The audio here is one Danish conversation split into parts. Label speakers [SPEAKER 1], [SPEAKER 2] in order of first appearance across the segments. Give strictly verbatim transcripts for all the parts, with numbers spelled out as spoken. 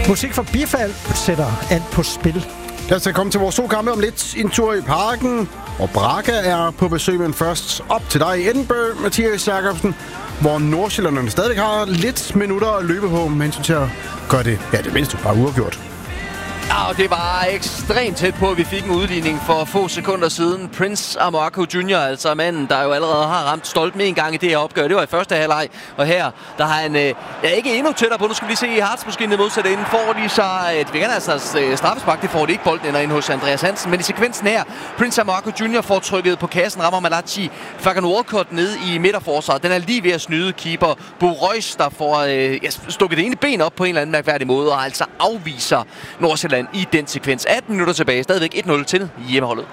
[SPEAKER 1] Musik for bifald sætter alt på spil.
[SPEAKER 2] Lad os komme til vores to kampe om lidt. En tur i parken, og Braga er på besøg, men først op til dig i Edinburgh, Mathias Jacobsen, hvor Nordsjællanderne stadig har lidt minutter at løbe på, mens du til at gøre det, ja, det mindste bare uafgjort.
[SPEAKER 3] Ja, og det var ekstremt tæt på, at vi fik en udligning for få sekunder siden. Prince Amoako junior, altså manden, der jo allerede har ramt stolpen en gang i det her opgør. Det var i første halvleg, og her, der har han, øh, ja, ikke endnu tættere på. Nu skal vi lige se i Hartsmaskinen modsat inden. Får de så et, vi kan altså øh, straffespark, det får de ikke. Bolden ender ind hos Andreas Hansen. Men i sekvensen her, Prince Amoako junior får trykket på kassen, rammer Malachi Fagan Walcott ned i midterforsvaret. Den er lige ved at snyde keeper Bo Reus, der får øh, ja, stukket det ene ben op på en eller anden mærkværdig måde, og altså afviser Nordsjælland i den sekvens. atten minutter tilbage, stadigvæk et nul til hjemmeholdet.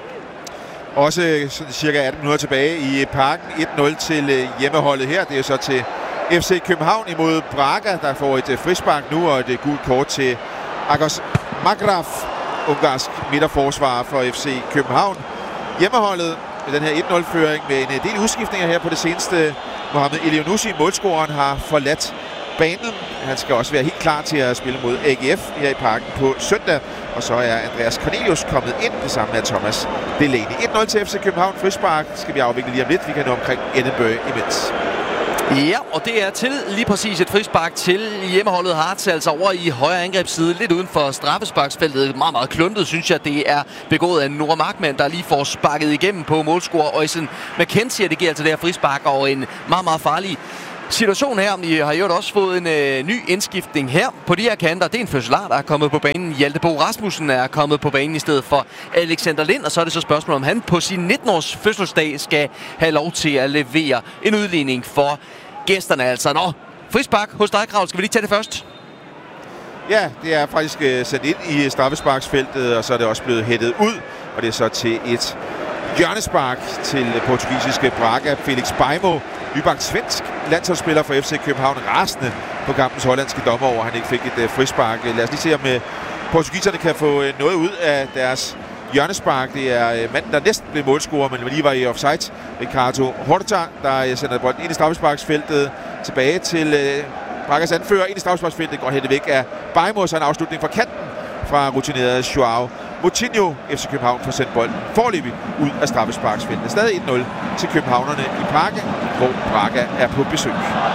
[SPEAKER 4] Også cirka atten minutter tilbage i parken. et nul til hjemmeholdet her. Det er så til F C København imod Braga, der får et frispark nu, og et gult kort til Agos Magraf, ungarsk midterforsvarer for F C København. Hjemmeholdet med den her et nul-føring med en del udskiftninger her på det seneste. Mohamed Elionussi, målscoreren, har forladt banen. Han skal også være helt klar til at spille mod A G F her i parken på søndag. Og så er Andreas Cornelius kommet ind, det samme med Thomas Delaney. et nul til F C København. Frispark skal vi afvikle lige om lidt. Vi kan nå omkring Edinburgh imens.
[SPEAKER 3] Ja, og det er til lige præcis et frispark til hjemmeholdet Hearts, altså over i højre angrebsside, lidt uden for straffesparksfeltet. Meget, meget kluntet, synes jeg, det er begået af Nora Markmann, der lige får sparket igennem på målscorer Øjsen McKenzie, og det giver altså det her frispark og en meget, meget farlig situation her. I har jo også fået en øh, ny indskiftning her på de her kanter. Det er en fødselar, der er kommet på banen. Hjalte Bo Rasmussen er kommet på banen i stedet for Alexander Lind. Og så er det så spørgsmålet, om han på sin nitten-års fødselsdag skal have lov til at levere en udligning for gæsterne. Altså, nå, frispark hos dig, Krav. Skal vi lige tage det først?
[SPEAKER 4] Ja, det er faktisk øh, sendt ind i straffesparksfeltet, og så er det også blevet hættet ud. Og det er så til et hjørnespark til portugisiske Braga. Felix Beimo, nybagt svensk landsholdsspiller for F C København, rasende på kampens hollandske dommer over, at han ikke fik et uh, frispark. Lad os lige se, om uh, portugiserne kan få uh, noget ud af deres hjørnespark. Det er uh, manden, der næsten blev målscorer, men lige var i offside. Ricardo Horta, der uh, sender bolden ind i straffesparksfeltet, tilbage til uh, Bragas anfører. Ind i straffesparksfeltet går hættet væk af Beimo, så en afslutning fra kanten fra rutinerede Joao Moutinho. F C København får sendt bolden foreløbig ud af straffesparksfeltet. Stadig et nul til københavnerne i parken, hvor Braga er på besøg.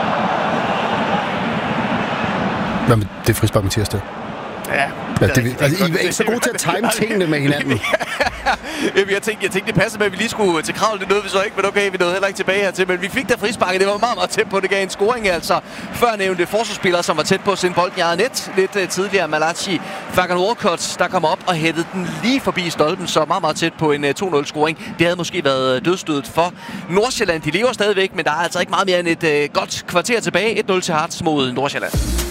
[SPEAKER 2] Hvad med det frispark, Mathias? Det?
[SPEAKER 3] Ja.
[SPEAKER 2] Ja, det, altså, I er ikke så gode til at time tingene med hinanden.
[SPEAKER 3] jeg, tænkte, jeg tænkte, det passede med, at vi lige skulle til Kravl. Det nåede vi så ikke, men okay, vi nåede heller ikke tilbage hertil. Men vi fik der frisparket. Det var meget, meget tæt på. Det gav en scoring, altså. Før nævnte forsvarsspillere, som var tæt på at sende bolden i eget net. Lidt uh, tidligere Malachi Fagan Walcott, der kom op og hættede den lige forbi stolpen. Så meget, meget tæt på en uh, to nul scoring. Det havde måske været dødstødet for Nordsjælland. De lever stadigvæk, men der er altså ikke meget mere end et uh, godt kvarter tilbage. et nul til Hearts mod Nordsjælland.